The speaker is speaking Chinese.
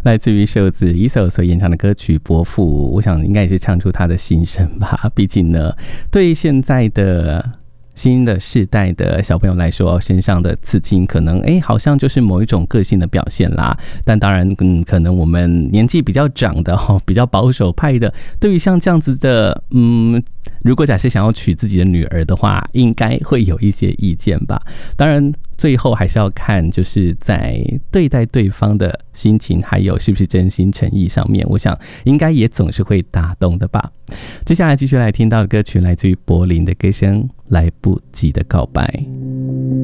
来自于瘦子一手所演唱的歌曲《伯父》，我想应该也是唱出他的心声吧。毕竟呢，对现在的新的世代的小朋友来说，身上的刺青可能好像就是某一种个性的表现啦。但当然可能我们年纪比较长的比较保守派的，对于像这样子的如果假设想要娶自己的女儿的话，应该会有一些意见吧。当然最后还是要看就是在对待对方的心情还有是不是真心诚意上面，我想应该也总是会打动的吧。接下来继续来听到的歌曲来自于柏林的歌声《来不及的告白》。